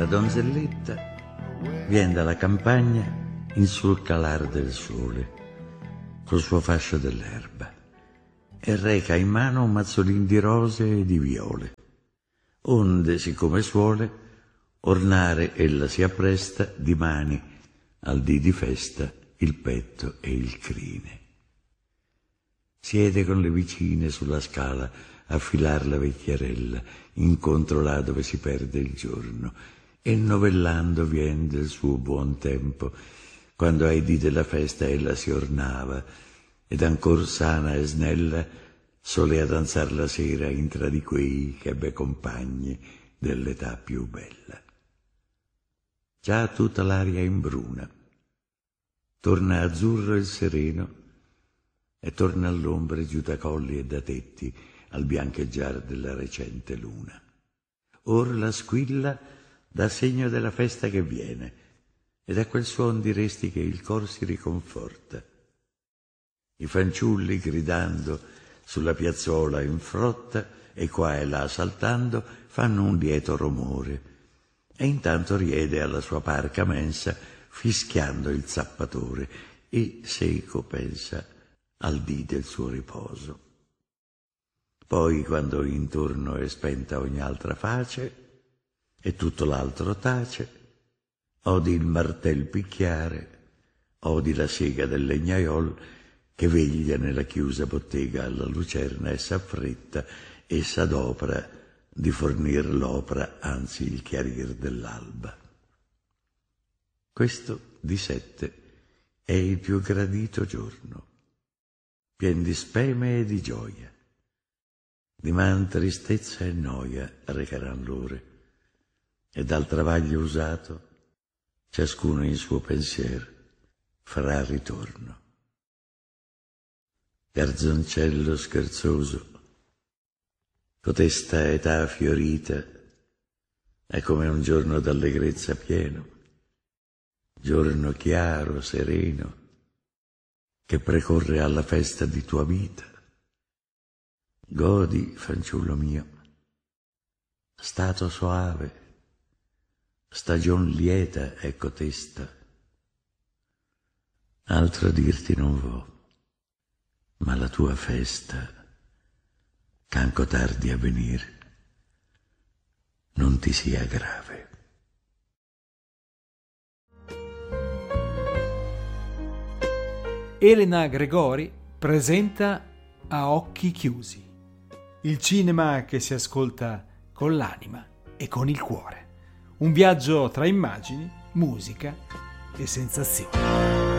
La donzelletta vien dalla campagna in sul calar del sole, col suo fascio dell'erba, e reca in mano un mazzolin di rose e di viole, onde, siccome suole, ornare ella si appresta di mani al dì di festa il petto e il crine. Siede con le vicine sulla scala a filar la vecchierella, incontro là dove si perde il giorno, e novellando vien del suo buon tempo, quando ai dì della festa ella si ornava, ed ancor sana e snella solea danzar la sera intra di quei che ebbe compagni dell'età più bella. Già tutta l'aria imbruna, torna azzurro il sereno, e torna all'ombre giù da colli e da tetti al biancheggiar della recente luna. Or la squilla dà segno della festa che viene, ed a quel suon diresti che il cor si riconforta. I fanciulli, gridando, sulla piazzola in frotta e qua e là saltando, fanno un lieto rumore, e intanto riede alla sua parca mensa, fischiando il zappatore, e seco pensa al dì del suo riposo. Poi, quando intorno è spenta ogni altra face e tutto l'altro tace, odi il martel picchiare, odi la sega del legnaiol che veglia nella chiusa bottega alla lucerna e s'affretta e s'adopra di fornir l'opra, anzi il chiarir dell'alba. Questo di 7 è il più gradito giorno, pien di speme e di gioia. Diman tristezza e noia recheran l'ore, e dal travaglio usato ciascuno in suo pensier farà ritorno. Garzoncello scherzoso, cotesta età fiorita è come un giorno d'allegrezza pieno, giorno chiaro, sereno, che precorre alla festa di tua vita. Godi, fanciullo mio, stato soave, stagion lieta è cotesta. Altro dirti non vo, ma la tua festa, ch'anco tardi a venir, non ti sia grave. Elena Gregori presenta A occhi chiusi, il cinema che si ascolta con l'anima e con il cuore. Un viaggio tra immagini, musica e sensazioni.